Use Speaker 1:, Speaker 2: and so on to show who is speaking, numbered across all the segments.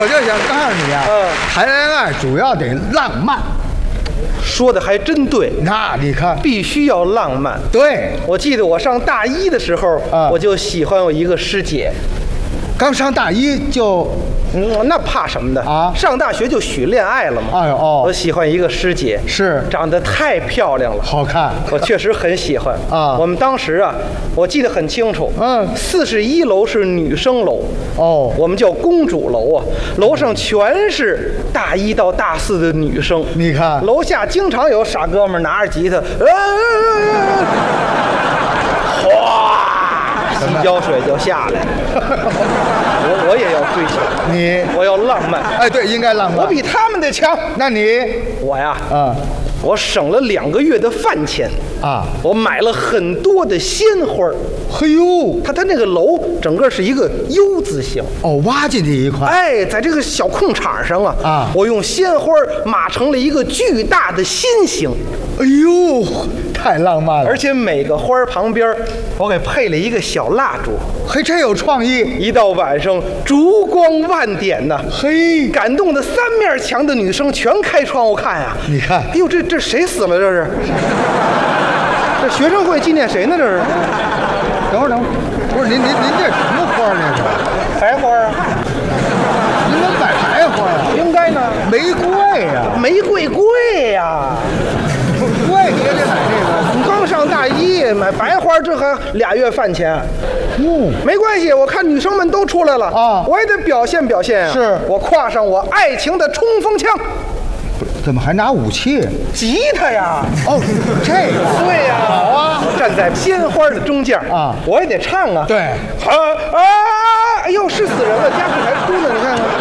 Speaker 1: 我就想告诉你啊，谈恋爱主要得浪漫。
Speaker 2: 说的还真对，
Speaker 1: 那你看，
Speaker 2: 必须要浪漫。
Speaker 1: 对，
Speaker 2: 我记得我上大一的时候，我就喜欢我一个师姐。
Speaker 1: 刚上大一就，
Speaker 2: 那怕什么的
Speaker 1: 啊？
Speaker 2: 上大学就许恋爱了嘛。
Speaker 1: 哎呦哦，
Speaker 2: 我喜欢一个师姐，
Speaker 1: 是
Speaker 2: 长得太漂亮了，
Speaker 1: 好看。
Speaker 2: 我确实很喜欢
Speaker 1: 啊。
Speaker 2: 我们当时啊，我记得很清楚，41楼是女生楼，
Speaker 1: 哦，
Speaker 2: 我们叫公主楼啊，楼上全是大一到大4的女生。
Speaker 1: 你看，
Speaker 2: 楼下经常有傻哥们拿着吉他，哗。洗脚水就下来了，我也要追求
Speaker 1: 你，
Speaker 2: 我要浪漫。
Speaker 1: 哎，对，应该浪漫。
Speaker 2: 我比他们得强。
Speaker 1: 那你，
Speaker 2: 我呀，我省了2个月的饭钱
Speaker 1: 啊，
Speaker 2: 我买了很多的鲜花。
Speaker 1: 嘿呦，
Speaker 2: 他那个楼整个是一个 U 字形，
Speaker 1: 挖进去一块。
Speaker 2: 哎，在这个小空场上啊，我用鲜花码成了一个巨大的心形。
Speaker 1: 哎呦，太浪漫了！
Speaker 2: 而且每个花旁边，我给配了一个小蜡烛，
Speaker 1: 嘿，真有创意！
Speaker 2: 一到晚上，烛光万点呐，
Speaker 1: 嘿，感
Speaker 2: 动的3面墙的女生全开窗户看呀。
Speaker 1: 你看，
Speaker 2: 哎呦，这谁死了？这是？这学生会纪念谁呢？这是？
Speaker 1: 等会儿，不是您这什么花呢？
Speaker 2: 这白花啊？
Speaker 1: 您能摆白花啊？
Speaker 2: 应该呢。
Speaker 1: 玫瑰呀，
Speaker 2: 玫瑰贵呀。
Speaker 1: 贵你也得买这个。
Speaker 2: 你刚上大一买白花，这还2月饭钱。没关系，我看女生们都出来了啊，我也得表现表现啊。
Speaker 1: 是
Speaker 2: 我挎上我爱情的冲锋枪。
Speaker 1: 怎么还拿武器？
Speaker 2: 吉他呀！
Speaker 1: 哦，这个
Speaker 2: 对呀，好啊！站在鲜花的中间啊，我也得唱啊。
Speaker 1: 对，
Speaker 2: 哎呦，是死人了，家属还哭呢，你看看。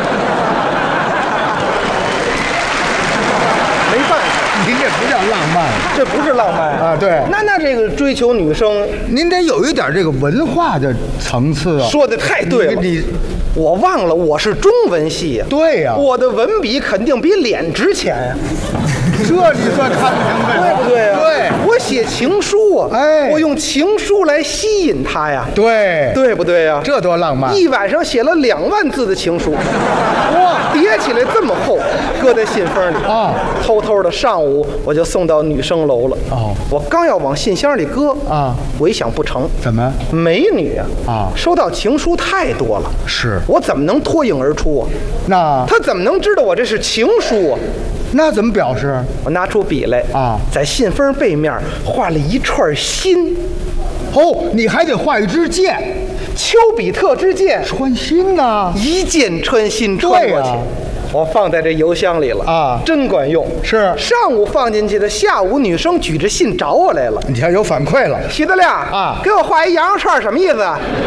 Speaker 2: 没办法，
Speaker 1: 您这不叫浪漫，
Speaker 2: 这不是浪漫
Speaker 1: 啊！对，
Speaker 2: 那这个追求女生，
Speaker 1: 您得有一点这个文化的层次啊。
Speaker 2: 说的太对了，我忘了我是中文系呀。
Speaker 1: 对呀，
Speaker 2: 我的文笔肯定比脸值钱呀。
Speaker 1: 这你算看不明白，
Speaker 2: 对不对啊？
Speaker 1: 对，
Speaker 2: 我写情书啊，哎，我用情书来吸引他呀，
Speaker 1: 对，
Speaker 2: 对不对呀？
Speaker 1: 这多浪漫！
Speaker 2: 一晚上写了2万字的情书，哇，叠起来这么厚，搁在信封里啊，偷偷的上午我就送到女生楼了。哦，我刚要往信箱里搁啊，我一想不成，
Speaker 1: 怎么？
Speaker 2: 美女啊，收到情书太多了，
Speaker 1: 是
Speaker 2: 我怎么能脱颖而出啊？
Speaker 1: 那
Speaker 2: 他怎么能知道我这是情书啊？
Speaker 1: 那怎么表示？
Speaker 2: 我拿出笔来
Speaker 1: 啊，
Speaker 2: 在信封背面画了一串心。
Speaker 1: 哦，你还得画一支箭，
Speaker 2: 丘比特之箭，
Speaker 1: 穿心呐，
Speaker 2: 一箭穿心穿过去。我放在这邮箱里了啊，真管用。
Speaker 1: 是
Speaker 2: 上午放进去的，下午女生举着信找我来了。
Speaker 1: 你看有反馈了，
Speaker 2: 徐德亮啊，给我画一羊肉串，什么意思？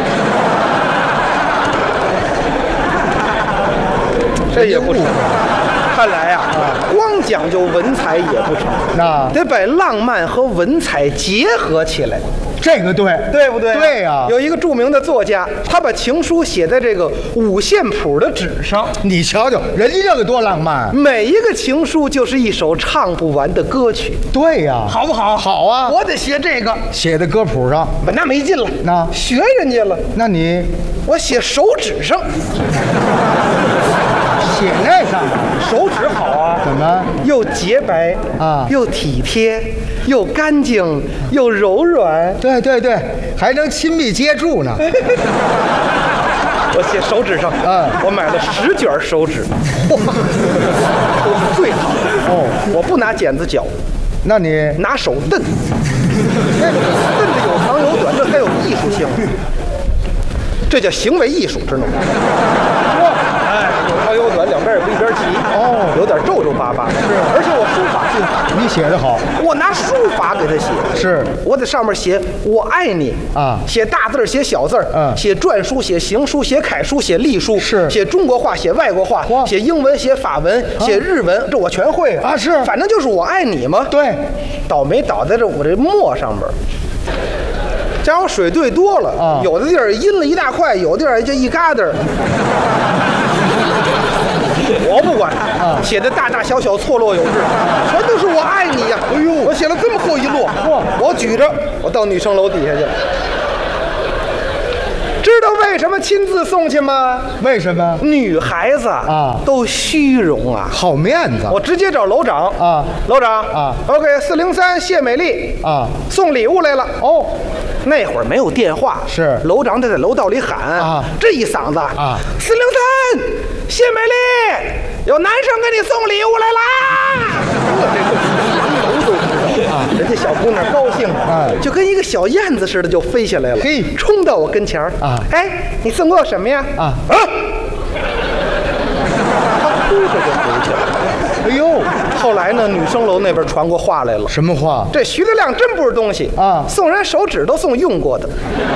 Speaker 2: 这也不成。看来呀，光讲究文采也不成，
Speaker 1: 那
Speaker 2: 得把浪漫和文采结合起来。
Speaker 1: 这个对，
Speaker 2: 对不对？
Speaker 1: 对呀。
Speaker 2: 有一个著名的作家，他把情书写在这个5线谱的纸上。
Speaker 1: 你瞧瞧，人家这个多浪漫！
Speaker 2: 每一个情书就是一首唱不完的歌曲。
Speaker 1: 对呀，
Speaker 2: 好不好？
Speaker 1: 好啊！
Speaker 2: 我得学这个，
Speaker 1: 写在歌谱上，
Speaker 2: 那没劲了。
Speaker 1: 那
Speaker 2: 学人家了，
Speaker 1: 那你
Speaker 2: 我写手指上。
Speaker 1: 写那上
Speaker 2: 手指好啊？
Speaker 1: 怎么？
Speaker 2: 又洁白啊，又体贴，又干净，又柔软。
Speaker 1: 对对对，还能亲密接触呢。
Speaker 2: 我写手指上，我买了10卷手指，都是最好的。哦，我不拿剪子绞，
Speaker 1: 那你
Speaker 2: 拿手蹬，那个蹬的有长有短，这才有艺术性。这叫行为艺术，知道吗？哎，有长有短，两边也不一边齐。哦，有点皱皱巴巴。是，而且我书法进步。
Speaker 1: 你写得好，
Speaker 2: 我拿书法给他写。
Speaker 1: 是，
Speaker 2: 我在上面写我爱你啊，写大字写小字写篆书，写行书，写楷书，写隶书，
Speaker 1: 是，
Speaker 2: 写中国话，写外国话，写英文，写法文，写日文，这我全会
Speaker 1: 啊。是，
Speaker 2: 反正就是我爱你嘛。
Speaker 1: 对，
Speaker 2: 倒霉倒在我这墨上边。加上水兑多了啊，有的地儿阴了一大块，有的地儿就一疙瘩。我不管，写的大大小小错落有致，全都是我爱你呀！哎呦，我写了这么厚一摞，我举着，我到女生楼底下去了。知道为什么们亲自送去吗？
Speaker 1: 为什么？
Speaker 2: 女孩子
Speaker 1: 啊
Speaker 2: 都虚荣啊。
Speaker 1: 好面子
Speaker 2: 我直接找楼长
Speaker 1: 啊，
Speaker 2: 楼长
Speaker 1: 啊
Speaker 2: ，OK，403谢美丽
Speaker 1: 啊，
Speaker 2: 送礼物来了。
Speaker 1: 哦，
Speaker 2: 那会儿没有电话，
Speaker 1: 是
Speaker 2: 楼长得在楼道里喊
Speaker 1: 啊，
Speaker 2: 这一嗓子
Speaker 1: 啊
Speaker 2: ，403谢美丽，有男生给你送礼物来啦！啊，人家小姑娘高兴了，就跟一个小燕子似的就飞下来了，
Speaker 1: 嘿
Speaker 2: 冲到我跟前儿
Speaker 1: 啊，
Speaker 2: 哎，你送给我什么呀？
Speaker 1: 啊
Speaker 2: 他哭着就回去了。
Speaker 1: 哎呦，
Speaker 2: 后来呢，女生楼那边传过话来了，
Speaker 1: 什么话？
Speaker 2: 这徐德亮真不是东西
Speaker 1: 啊
Speaker 2: 送人手指都送用过的。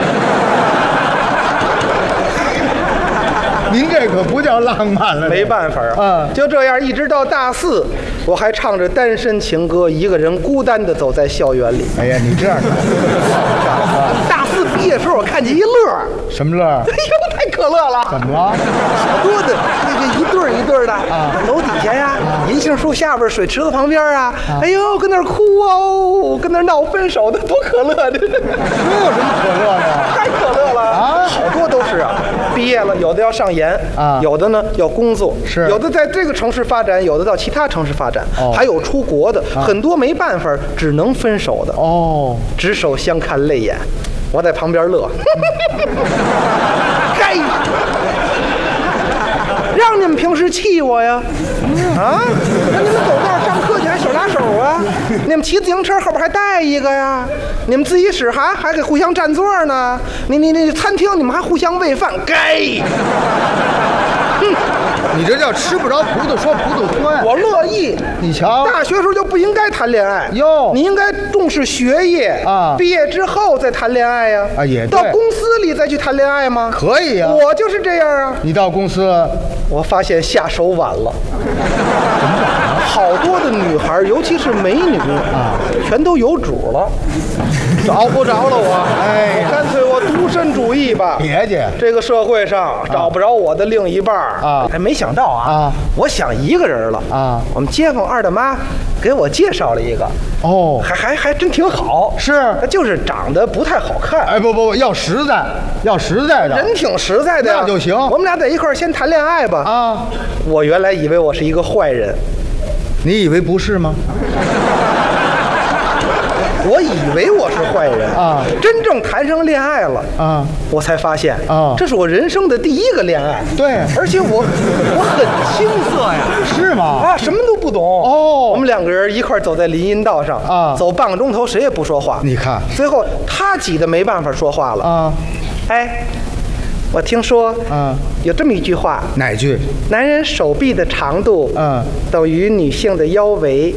Speaker 1: 您这可不叫浪漫了，
Speaker 2: 没办法
Speaker 1: 啊
Speaker 2: 就这样一直到大4，我还唱着单身情歌，一个人孤单地走在校园里。
Speaker 1: 哎呀，你这样
Speaker 2: 大4毕业时候，我看见一乐，
Speaker 1: 什么乐？
Speaker 2: 哎呦，太可乐了！
Speaker 1: 怎么了？
Speaker 2: 好多的那个一对儿一对儿的楼底下呀，银杏树下边，水池子旁边啊，哎呦，跟那儿哭哦，跟那儿闹分手的，多可乐的！
Speaker 1: 这有什么可乐的？
Speaker 2: 太可乐了
Speaker 1: 啊
Speaker 2: 好多都是啊。毕业了，有的要上研
Speaker 1: 啊
Speaker 2: 有的呢要工作，
Speaker 1: 是
Speaker 2: 有的在这个城市发展，有的到其他城市发展，还有出国的，很多没办法，只能分手的。
Speaker 1: 哦，
Speaker 2: 执手相看泪眼，我在旁边乐。该，让你们平时气我呀？啊？那你们走道上课去还手拉手啊？你们骑自行车后边还带一个呀？你们自习室还给互相占座呢？你餐厅你们还互相喂饭？该。
Speaker 1: 你这叫吃不着葡萄说葡萄酸。
Speaker 2: 我乐意。
Speaker 1: 你瞧，
Speaker 2: 大学时候就不应该谈恋爱
Speaker 1: 哟
Speaker 2: 你应该重视学业
Speaker 1: 啊
Speaker 2: 毕业之后再谈恋爱呀。
Speaker 1: 啊也对
Speaker 2: 到公司里再去谈恋爱吗？
Speaker 1: 可以呀。
Speaker 2: 我就是这样啊。
Speaker 1: 你到公司，
Speaker 2: 我发现下手晚了。好多的女孩，尤其是美女啊，全都有主了，找不着了我。
Speaker 1: 哎呀
Speaker 2: 干脆我独身主义吧。
Speaker 1: 别介
Speaker 2: 这个社会上找不着我的另一半
Speaker 1: 啊
Speaker 2: 还没想到啊，我想一个人了
Speaker 1: 啊。
Speaker 2: 我们街坊二大妈给我介绍了一个，
Speaker 1: 哦，
Speaker 2: 还真挺好，
Speaker 1: 是
Speaker 2: 就是长得不太好看，
Speaker 1: 哎，不，要实在，要实在的。
Speaker 2: 人挺实在的呀，
Speaker 1: 那就行
Speaker 2: 我们俩在一块儿先谈恋爱吧。
Speaker 1: 啊，
Speaker 2: 我原来以为我是一个坏人，
Speaker 1: 你以为不是吗？
Speaker 2: 我以为我是坏人
Speaker 1: 啊
Speaker 2: 真正谈上恋爱了
Speaker 1: 啊，
Speaker 2: 我才发现
Speaker 1: 啊
Speaker 2: 这是我人生的第一个恋爱。
Speaker 1: 对
Speaker 2: 而且我很青涩呀。
Speaker 1: 是吗？
Speaker 2: 啊，什么都不懂
Speaker 1: 哦
Speaker 2: 我们两个人一块儿走在林荫道上
Speaker 1: 啊
Speaker 2: 走半个钟头，谁也不说话。
Speaker 1: 你看
Speaker 2: 最后他急得没办法说话了。
Speaker 1: 啊，
Speaker 2: 哎，我听说有这么一句话，
Speaker 1: 哪句？
Speaker 2: 男人手臂的长度等于女性的腰围。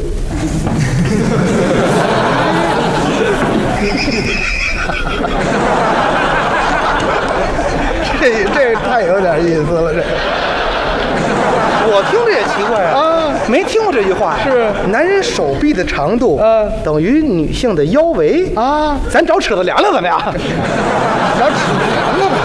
Speaker 1: 这太有点意思了，这
Speaker 2: 我听着也奇怪啊，没听过这句话。
Speaker 1: 是
Speaker 2: 男人手臂的长度等于女性的腰围
Speaker 1: 啊，
Speaker 2: 咱找尺子量量怎么样？
Speaker 1: 小尺量了吧？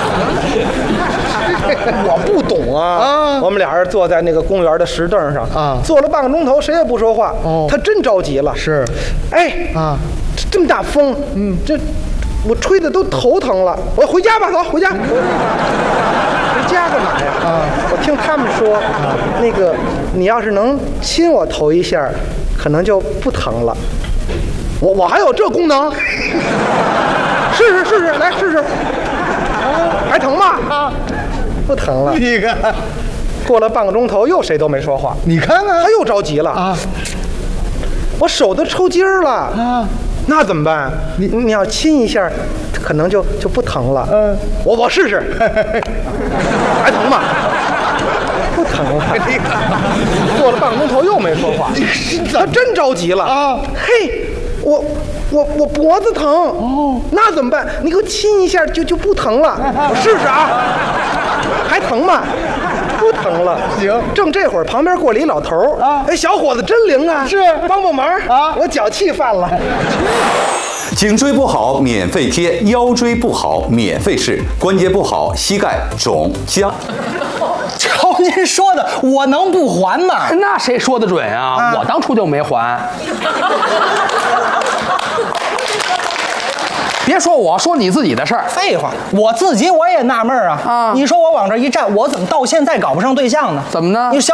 Speaker 2: 我不懂啊。我们俩人坐在那个公园的石凳上
Speaker 1: 啊
Speaker 2: 坐了半个钟头，谁也不说话。
Speaker 1: 哦
Speaker 2: 他真着急了。
Speaker 1: 是，
Speaker 2: 哎
Speaker 1: 啊，
Speaker 2: 这么大风，这我吹的都头疼了。我回家吧，走，回家。回家干嘛呀？我听他们说，那个你要是能亲我头一下，可能就不疼了。我还有这功能？试试，来试试。还疼吗？啊，不疼了。
Speaker 1: 你看，
Speaker 2: 过了半个钟头，又谁都没说话。
Speaker 1: 你看看
Speaker 2: 他又着急了
Speaker 1: 啊，
Speaker 2: 我手都抽筋儿了
Speaker 1: 啊，
Speaker 2: 那怎么办？你要亲一下，可能就不疼了。我试试，还疼吗？不疼了。过了半个钟头又没说话，他真着急了
Speaker 1: 啊！
Speaker 2: 嘿，我脖子疼哦，那怎么办？你给我亲一下就不疼了，我试试啊，还疼吗？不疼了。
Speaker 1: 行，
Speaker 2: 正这会儿旁边过了一老头儿
Speaker 1: 啊，
Speaker 2: 哎，小伙子真灵啊，
Speaker 1: 是
Speaker 2: 帮忙
Speaker 1: 啊，
Speaker 2: 我脚气犯了。
Speaker 3: 颈椎不好免费贴，腰椎不好免费试，关节不好膝盖肿僵。
Speaker 4: 瞧您说的，我能不还吗？
Speaker 5: 那谁说的准啊？我当初就没还。 别说我，说你自己的事儿。
Speaker 4: 废话，我自己我也纳闷啊。
Speaker 5: 啊
Speaker 4: 你说我往这一站，我怎么到现在搞不上对象呢？
Speaker 5: 怎么呢
Speaker 4: 你小